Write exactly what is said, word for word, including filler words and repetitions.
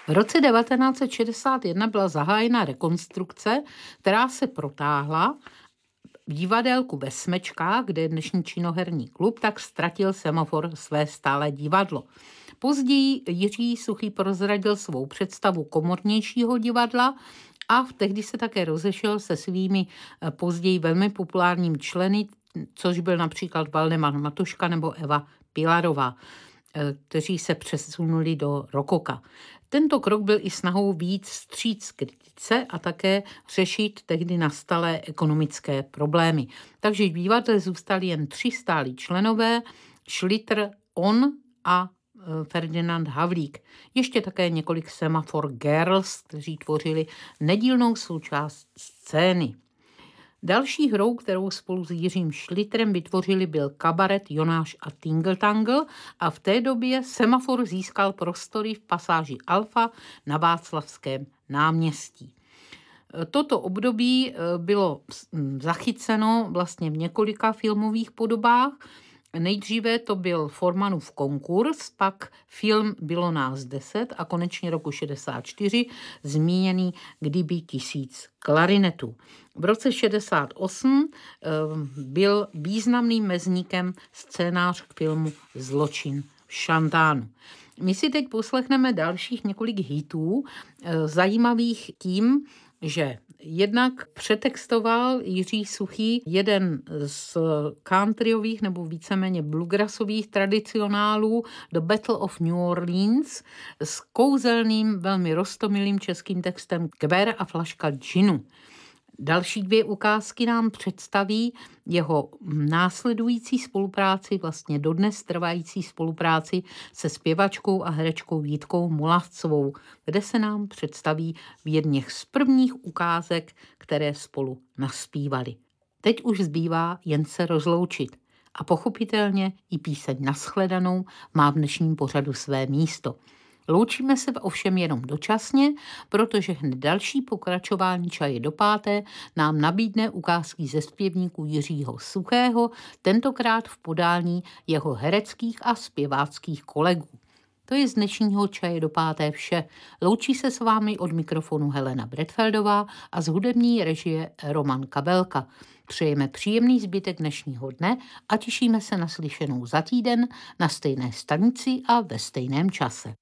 V roce devatenáct set šedesát jedna byla zahájena rekonstrukce, která se protáhla v divadélku ve Smečkách, kde je dnešní činoherní klub, tak ztratil Semafor své stálé divadlo. Později Jiří Suchý prozradil svou představu komornějšího divadla a tehdy se také rozešel se svými později velmi populárními členy, což byl například Valdemar Matuška nebo Eva Pilarová, kteří se přesunuli do rokoka. Tento krok byl i snahou víc vstříc kritice a také řešit tehdy nastalé ekonomické problémy. Takže v divadle zůstali jen tři stálí členové, Schlitter, on a Ferdinand Havlík. Ještě také několik Semafor Girls, kteří tvořili nedílnou součást scény. Další hrou, kterou spolu s Jiřím Schlitterem vytvořili, byl kabaret Jonáš a Tingeltangel a v té době Semafor získal prostory v pasáži Alfa na Václavském náměstí. Toto období bylo zachyceno vlastně v několika filmových podobách. Nejdříve to byl Formanův konkurs, pak film Bylo nás deset a konečně roku šedesát čtyři zmíněný Kdyby tisíc klarinetů. V roce šedesát osm byl významným mezníkem scénář k filmu Zločin v Šantánu. My si teď poslechneme dalších několik hitů, zajímavých tím, že jednak přetextoval Jiří Suchý jeden z countryových nebo víceméně bluegrassových tradicionálů The Battle of New Orleans s kouzelným, velmi roztomilým českým textem Kvér a flaška džinu. Další dvě ukázky nám představí jeho následující spolupráci, vlastně dodnes trvající spolupráci se zpěvačkou a herečkou Jitkou Molavcovou, kde se nám představí v jedněch z prvních ukázek, které spolu naspívali. Teď už zbývá jen se rozloučit a pochopitelně i píseň Nashledanou má v dnešním pořadu své místo. Loučíme se ovšem jenom dočasně, protože hned další pokračování Čaje do páté nám nabídne ukázky ze zpěvníků Jiřího Suchého, tentokrát v podání jeho hereckých a zpěváckých kolegů. To je z dnešního Čaje do páté vše. Loučí se s vámi od mikrofonu Helena Bredfeldová a z hudební režie Roman Kabelka. Přejeme příjemný zbytek dnešního dne a těšíme se na slyšenou za týden na stejné stanici a ve stejném čase.